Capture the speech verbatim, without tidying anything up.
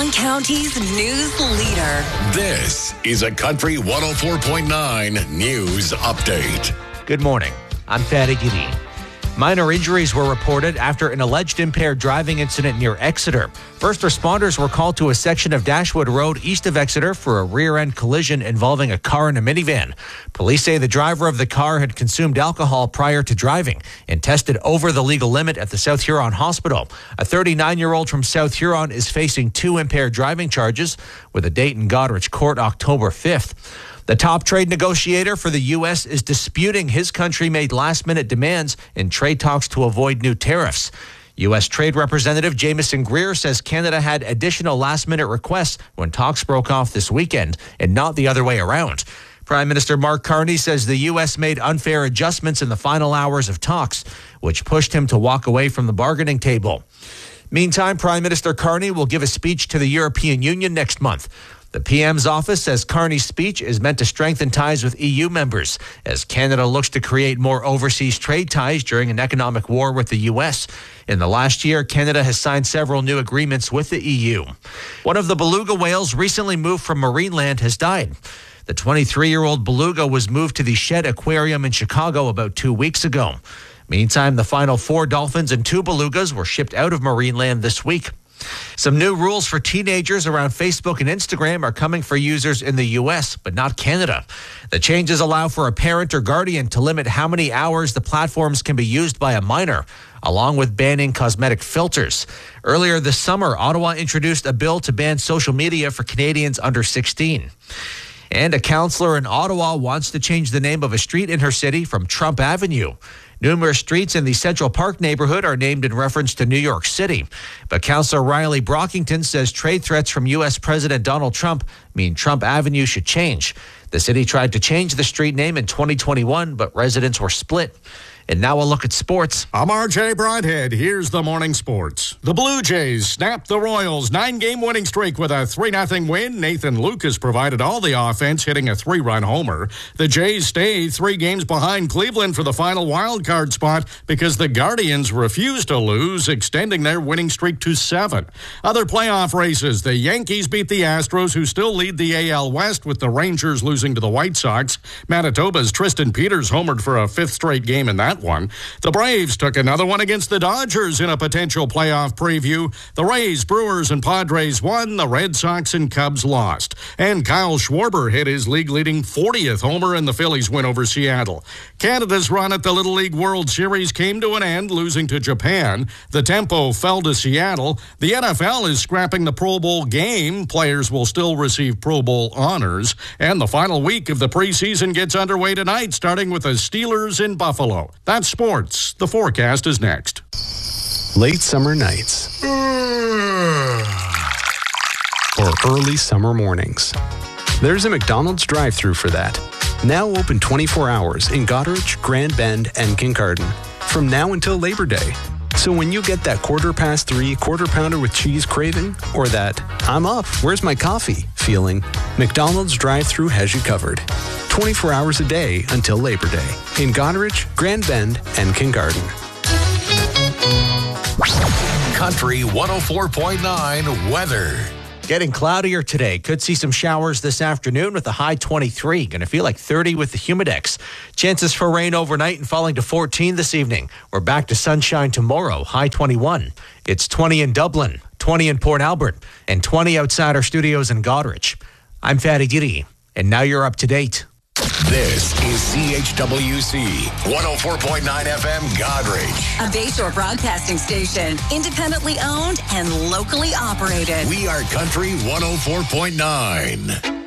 Yukon County's news leader. This is a Country one oh four point nine News Update. Good morning. I'm Fatty Giddy. Minor injuries were reported after an alleged impaired driving incident near Exeter. First responders were called to a section of Dashwood Road east of Exeter for a rear-end collision involving a car and a minivan. Police say the driver of the car had consumed alcohol prior to driving and tested over the legal limit at the South Huron Hospital. A thirty-nine-year-old from South Huron is facing two impaired driving charges with a date in Goderich Court October fifth. The top trade negotiator for the U S is disputing his country made last-minute demands in trade talks to avoid new tariffs. U S Trade Representative Jamieson Greer says Canada had additional last-minute requests when talks broke off this weekend and not the other way around. Prime Minister Mark Carney says the U S made unfair adjustments in the final hours of talks, which pushed him to walk away from the bargaining table. Meantime, Prime Minister Carney will give a speech to the European Union next month. The P M's office says Carney's speech is meant to strengthen ties with E U members as Canada looks to create more overseas trade ties during an economic war with the U S. In the last year, Canada has signed several new agreements with the E U. One of the beluga whales recently moved from Marineland has died. The twenty-three-year-old beluga was moved to the Shed Aquarium in Chicago about two weeks ago. Meantime, the final four dolphins and two belugas were shipped out of Marineland this week. Some new rules for teenagers around Facebook and Instagram are coming for users in the U S, but not Canada. The changes allow for a parent or guardian to limit how many hours the platforms can be used by a minor, along with banning cosmetic filters. Earlier this summer, Ottawa introduced a bill to ban social media for Canadians under sixteen. And a councillor in Ottawa wants to change the name of a street in her city from Trump Avenue. Numerous streets in the Central Park neighborhood are named in reference to New York City. But Councillor Riley Brockington says trade threats from U S President Donald Trump mean Trump Avenue should change. The city tried to change the street name in twenty twenty-one, but residents were split. And now a look at sports. I'm R J Broadhead. Here's the morning sports. The Blue Jays snapped the Royals' nine-game winning streak with a three nothing win. Nathan Lucas provided all the offense, hitting a three-run homer. The Jays stay three games behind Cleveland for the final wild card spot because the Guardians refused to lose, extending their winning streak to seven. Other playoff races, the Yankees beat the Astros, who still lead the A L West, with the Rangers losing to the White Sox. Manitoba's Tristan Peters homered for a fifth straight game in that one. The Braves took another one against the Dodgers in a potential playoff preview. The Rays, Brewers, and Padres won. The Red Sox and Cubs lost. And Kyle Schwarber hit his league-leading fortieth homer in the Phillies win over Seattle. Canada's run at the Little League World Series came to an end, losing to Japan. The tempo fell to Seattle. The N F L is scrapping the Pro Bowl game. Players will still receive Pro Bowl honors. And the final week of the preseason gets underway tonight, starting with the Steelers in Buffalo. That's sports. The forecast is next. Late summer nights. Or early summer mornings. There's a McDonald's drive-thru for that. Now open twenty-four hours in Goderich, Grand Bend, and Kincardine. From now until Labor Day. So when you get that quarter past three quarter pounder with cheese craving, or that I'm up, where's my coffee feeling, McDonald's drive-thru has you covered. twenty-four hours a day until Labor Day in Goderich, Grand Bend, and Kincardine. Country one oh four point nine weather. Getting cloudier today. Could see some showers this afternoon with a high twenty-three. Going to feel like thirty with the humidex. Chances for rain overnight and falling to fourteen this evening. We're back to sunshine tomorrow, high twenty-one. It's twenty in Dublin, twenty in Port Albert, and twenty outside our studios in Goderich. I'm Fatty Giddy, and now you're up to date. This is C H W C one oh four point nine F M Goderich. A Bayshore broadcasting station, independently owned and locally operated. We are Country one oh four point nine.